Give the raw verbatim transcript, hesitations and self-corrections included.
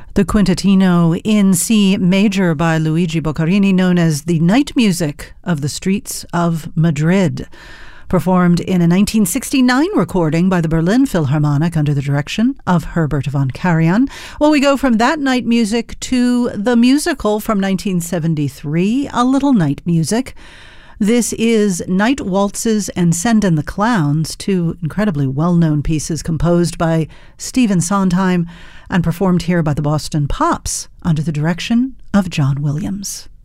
The Quintetino in C major by Luigi Boccherini, known as the Night Music of the Streets of Madrid, performed in a nineteen sixty-nine recording by the Berlin Philharmonic under the direction of Herbert von Karajan. Well, we go from that night music to the musical from nineteen seventy-three, A Little Night Music. This is Night Waltzes and Send in the Clowns, two incredibly well-known pieces composed by Stephen Sondheim and performed here by the Boston Pops under the direction of John Williams.